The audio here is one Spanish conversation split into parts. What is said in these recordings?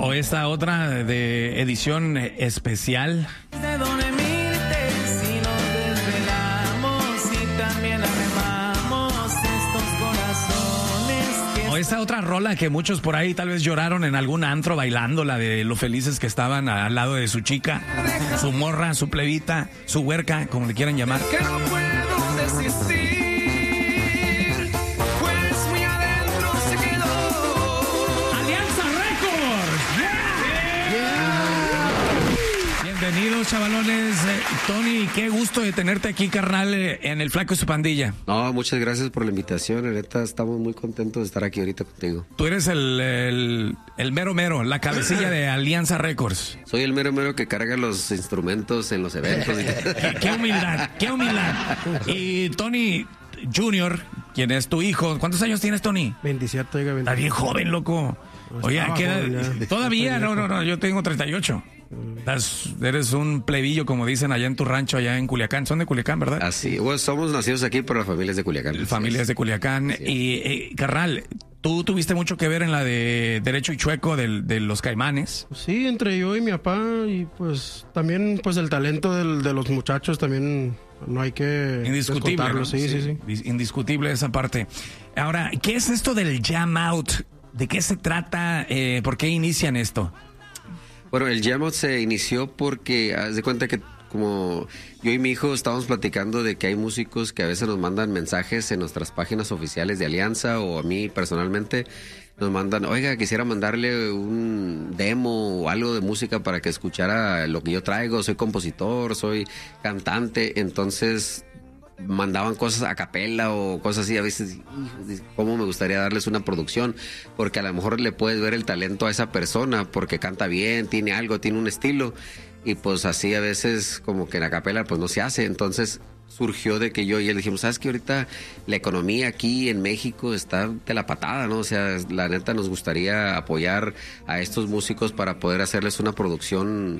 O esta otra de edición especial. De donde mirte, si nos desvelamos y también amemos estos corazones. O esta otra rola que muchos por ahí tal vez lloraron en algún antro bailando, la de lo felices que estaban al lado de su chica, su morra, su plebita, su huerca, como le quieran llamar. Que no puedo desistir, pues mi adentro se quedó. ¡Alianza Records! Bienvenidos, chavalones. Tony, qué gusto de tenerte aquí, carnal, en El Flaco y su pandilla. No, muchas gracias por la invitación. La neta, estamos muy contentos de estar aquí ahorita contigo. Tú eres el mero mero, la cabecilla de Alianza Records. Soy el mero mero que carga los instrumentos en los eventos. Qué humildad, qué humildad. Y Tony Junior, quien es tu hijo, ¿cuántos años tienes, Tony? 27, oiga, 27. Está bien joven, loco. Oye, todavía, no, yo tengo 38. Eres un plebillo, como dicen allá en tu rancho, allá en Culiacán. Son de Culiacán, ¿verdad? Así, bueno, somos nacidos aquí, pero la familia es de Culiacán. Familias de Culiacán. Y, carnal, tú tuviste mucho que ver en la de Derecho y Chueco de los Caimanes. Sí, entre yo y mi papá, y pues también pues el talento de los muchachos también no hay que indiscutible, ¿no? Sí. Indiscutible esa parte. Ahora, ¿qué es esto del Jam Out? ¿De qué se trata? ¿Por qué inician esto? Bueno, el Jam Out se inició porque, haz de cuenta que como yo y mi hijo estábamos platicando de que hay músicos que a veces nos mandan mensajes en nuestras páginas oficiales de Alianza, o a mí personalmente nos mandan, oiga, quisiera mandarle un demo o algo de música para que escuchara lo que yo traigo, soy compositor, soy cantante, entonces mandaban cosas a capela o cosas así. A veces, cómo me gustaría darles una producción, porque a lo mejor le puedes ver el talento a esa persona porque canta bien, tiene algo, tiene un estilo, y pues así a veces como que en la capela pues no se hace. Entonces surgió de que yo y él dijimos, ¿sabes qué? Ahorita la economía aquí en México está de la patada, ¿no? O sea, la neta nos gustaría apoyar a estos músicos para poder hacerles una producción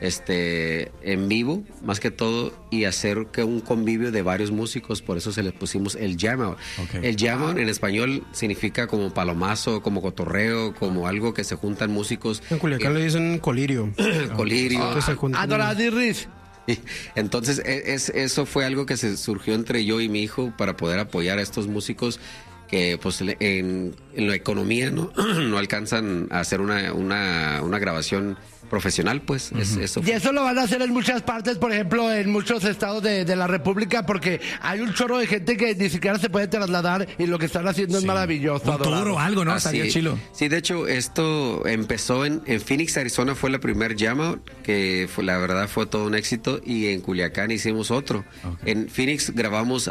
en vivo, más que todo, y hacer que un convivio de varios músicos. Por eso se les pusimos el Jam Out. Okay. El Jam Out en español significa como palomazo, como cotorreo, como algo que se juntan músicos. En Culiacán le dicen colirio. Colirio. Adoradirris. Entonces eso fue algo que se surgió entre yo y mi hijo para poder apoyar a estos músicos que pues en la economía no alcanzan a hacer una grabación profesional, pues. Eso y eso lo van a hacer en muchas partes, por ejemplo, en muchos estados de la República, porque hay un chorro de gente que ni siquiera se puede trasladar, y lo que están haciendo es maravilloso. Un tour o algo, ¿no? Estaría chilo. Sí, de hecho, esto empezó en Phoenix, Arizona, fue la primer Jam Out, que la verdad fue todo un éxito, y en Culiacán hicimos otro. Okay. En Phoenix grabamos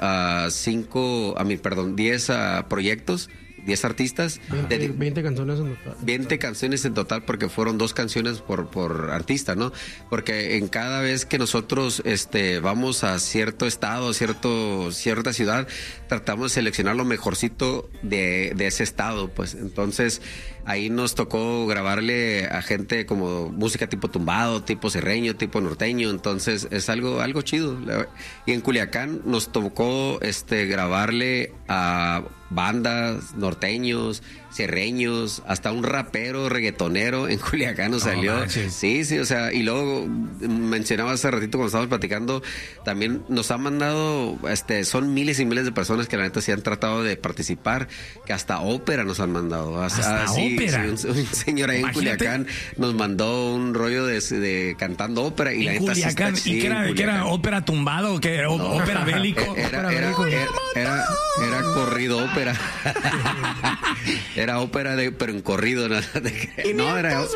10 proyectos, 10 artistas. 20 canciones en total. 20 canciones en total, porque fueron 2 canciones por artista, ¿no? Porque en cada vez que nosotros vamos a cierto estado, cierta ciudad, tratamos de seleccionar lo mejorcito de ese estado, pues. Entonces, ahí nos tocó grabarle a gente como música tipo tumbado, tipo serreño, tipo norteño. Entonces, es algo chido. Y en Culiacán nos tocó grabarle a bandas, norteños, serreños, hasta un rapero reggaetonero en Culiacán nos salió. Sí, o sea, y luego mencionaba hace ratito cuando estábamos platicando, también nos han mandado, son miles y miles de personas que la neta sí han tratado de participar, que hasta ópera nos han mandado. ¿Hasta ópera? Sí, un señor ahí en Culiacán nos mandó un rollo de cantando ópera, y la neta Culiacán, sí está, ¿y qué era? ¿Ópera tumbado? ¿Qué era? ¿Ópera bélico? Era corrido ópera. Era ópera pero en corrido, ¿no? Era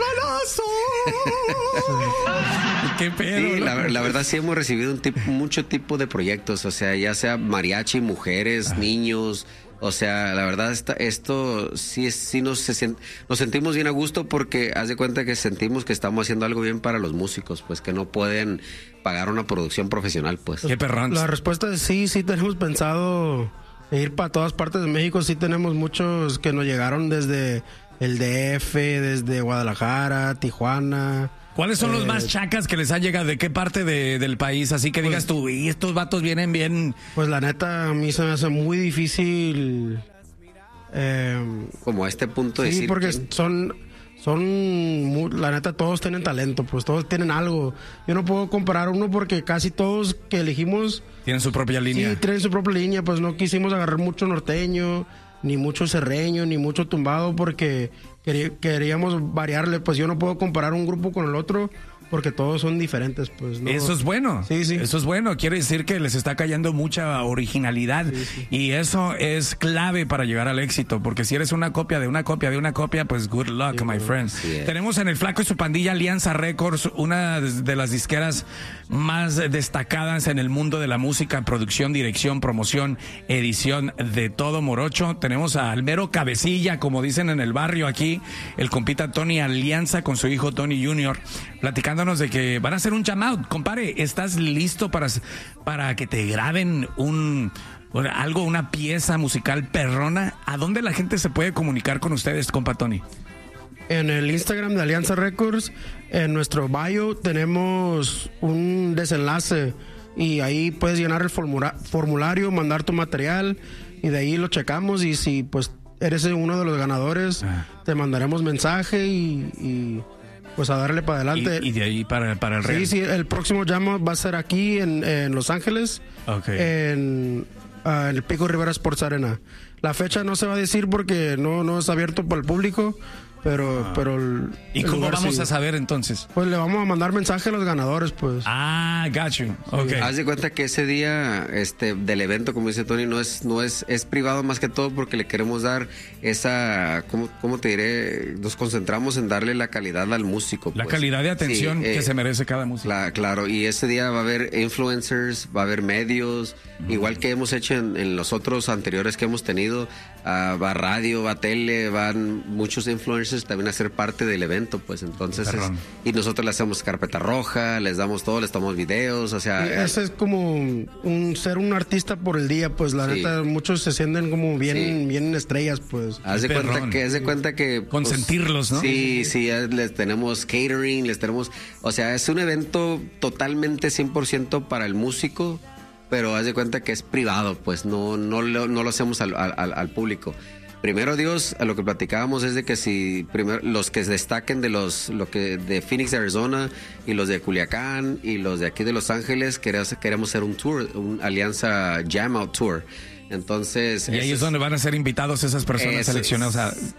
qué pedo. Sí, la verdad sí hemos recibido mucho tipo de proyectos, o sea, ya sea mariachi, mujeres, niños. O sea, la verdad esto sí nos sentimos bien a gusto, porque haz de cuenta que sentimos que estamos haciendo algo bien para los músicos, pues, que no pueden pagar una producción profesional, pues. Qué perrón. La respuesta es sí tenemos pensado ir para todas partes de México. Sí tenemos muchos que nos llegaron desde el DF, desde Guadalajara, Tijuana. ¿Cuáles son los más chacas que les han llegado? ¿De qué parte del país? Así que digas tú, y estos vatos vienen bien. Pues la neta, a mí se me hace muy difícil. Como a este punto de sí, decir. porque son la neta, todos tienen talento, pues todos tienen algo. Yo no puedo comparar uno porque casi todos que elegimos Tienen su propia línea. sí tienen su propia línea, pues no quisimos agarrar mucho norteño, ni mucho serreño, ni mucho tumbado porque queríamos variarle, pues yo no puedo comparar un grupo con el otro porque todos son diferentes, pues. ¿No? Eso es bueno. Sí, sí. Eso es bueno. Quiere decir que les está cayendo mucha originalidad. Y eso es clave para llegar al éxito. Porque si eres una copia de una copia de una copia, pues good luck, my friend. Sí. Tenemos en El Flaco y su pandilla Alianza Records, una de las disqueras más destacadas en el mundo de la música, producción, dirección, promoción, edición, de todo morocho. Tenemos a Almero Cabecilla, como dicen en el barrio aquí, el compita Tony Alianza con su hijo Tony Jr., platicándonos de que van a hacer un jam out. Compadre, ¿estás listo para que te graben una pieza musical perrona? ¿A dónde la gente se puede comunicar con ustedes, compa Tony? En el Instagram de Alianza Records, en nuestro bio tenemos un desenlace y ahí puedes llenar el formulario, mandar tu material y de ahí lo checamos y si pues eres uno de los ganadores, te mandaremos mensaje y pues a darle para adelante. Y de ahí para el real. Sí, el próximo jam va a ser aquí en Los Ángeles, en el Pico Rivera Sports Arena. La fecha no se va a decir porque no es abierto para el público, pero ¿Y el cómo lugar vamos sí. a saber entonces? Pues le vamos a mandar mensaje a los ganadores, pues. Got you. Okay. Haz de cuenta que ese día del evento, como dice Tony, es privado más que todo porque le queremos dar esa, ¿cómo te diré? Nos concentramos en darle la calidad al músico. La pues. calidad de atención Sí, que se merece cada músico. Claro, y ese día va a haber influencers, va a haber medios, igual que hemos hecho en los otros anteriores que hemos tenido, va radio, va tele, van muchos influencers también a ser parte del evento, pues entonces y nosotros le hacemos carpeta roja, les damos todo, les tomamos videos, o sea... Ese es como ser un artista por el día, pues la neta, muchos se sienten como bien estrellas, pues. Haz de cuenta que pues, consentirlos, ¿no? Sí, les tenemos catering, les tenemos... O sea, es un evento totalmente 100% para el músico, pero haz de cuenta que es privado, pues no lo hacemos al público. Primero Dios, a lo que platicábamos es de que si primero los que destaquen de Phoenix, Arizona, y los de Culiacán y los de aquí de Los Ángeles, queremos hacer un tour, un Alianza Jam Out Tour. Entonces... Y ahí es donde van a ser invitados esas personas seleccionadas. O sea,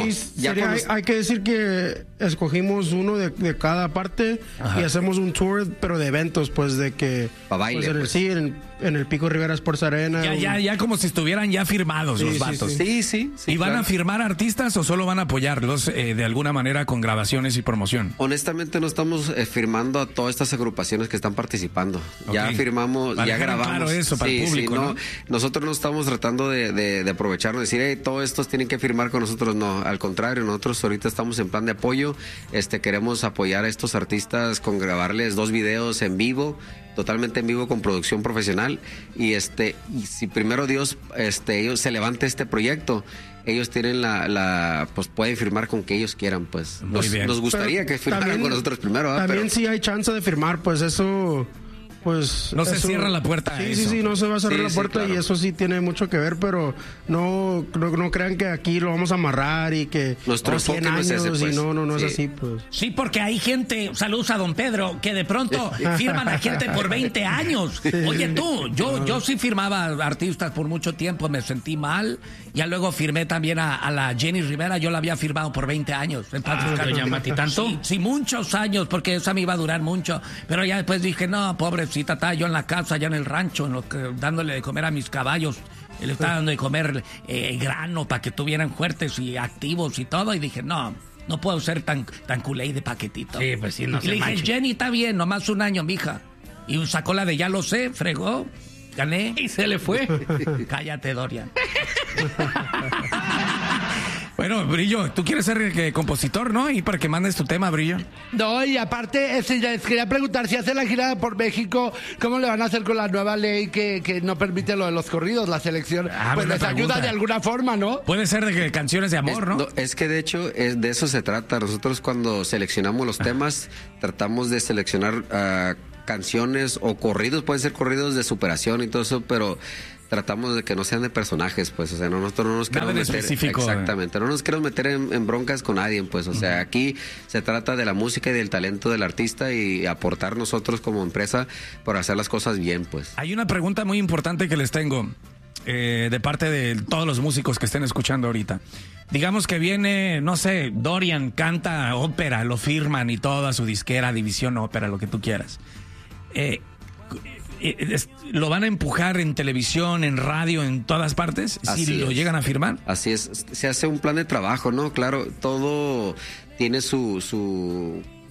hay que decir que escogimos uno de cada parte y hacemos un tour, pero de eventos, pues de que... Pa' baile, pues, en el Pico Rivera Sports Arena. Ya como si estuvieran ya firmados los vatos. Sí. ¿Y van a firmar artistas o solo van a apoyarlos de alguna manera con grabaciones y promoción? Honestamente no estamos firmando a todas estas agrupaciones que están participando. Ya firmamos, ya grabamos. Claro, eso para el público, ¿no? Nosotros no estamos tratando de aprovecharnos, decir, hey, todos estos tienen que firmar con nosotros. No, al contrario, nosotros ahorita estamos en plan de apoyo. Queremos apoyar a estos artistas con grabarles 2 videos en vivo, totalmente en vivo con producción profesional y si primero Dios ellos se levante este proyecto, ellos tienen pues pueden firmar con que ellos quieran, pues. Nos gustaría que firmaran con nosotros primero. También si hay chance de firmar, pues eso... Pues no se cierra la puerta. Sí, no se va a cerrar la puerta, claro. Y eso sí tiene mucho que ver, pero no crean que aquí lo vamos a amarrar y que nuestro 100 años es ese, pues. Y no es así, pues. Sí, porque hay gente, saludos a don Pedro, que de pronto firman a gente por 20 años. Oye tú, yo sí firmaba artistas por mucho tiempo, me sentí mal. Ya luego firmé también a la Jenny Rivera, yo la había firmado por 20 años. Doña Mati, ¿tanto? Sí, muchos años, porque esa me iba a durar mucho. Pero ya después dije, no, pobrecita, estaba yo en la casa, allá en el rancho, dándole de comer a mis caballos. Le estaba dando de comer grano para que estuvieran fuertes y activos y todo. Y dije, no puedo ser tan culé de paquetito. Sí, pues sí, no y se le dije, manche. Jenny, está bien, nomás 1 año, mija. Y sacó la de ya lo sé, fregó, gané. Y se le fue. Cállate, Dorian. Bueno, Brillo, tú quieres ser compositor, ¿no? Y para que mandes tu tema, Brillo. No, y aparte, ya les quería preguntar, si hacen la gira por México, ¿cómo le van a hacer con la nueva ley que no permite lo de los corridos, la selección? Pues les ayuda de alguna forma, ¿no? Puede ser de canciones de amor, ¿no? Es que de hecho de eso se trata. Nosotros cuando seleccionamos los temas, tratamos de seleccionar canciones o corridos, pueden ser corridos de superación y todo eso, pero tratamos de que no sean de personajes, pues, o sea, nosotros no nos Nada queremos de meter, específico. exactamente, no nos queremos meter en broncas con nadie, pues, o sea, aquí se trata de la música y del talento del artista y aportar nosotros como empresa por hacer las cosas bien, pues. Hay una pregunta muy importante que les tengo de parte de todos los músicos que estén escuchando ahorita. Digamos que viene, no sé, Dorian canta ópera, lo firman y toda su disquera, División Ópera, lo que tú quieras. ¿Lo van a empujar en televisión, en radio, en todas partes? Así Si lo es. llegan a firmar. Así es, se hace un plan de trabajo, ¿no? Claro, todo tiene su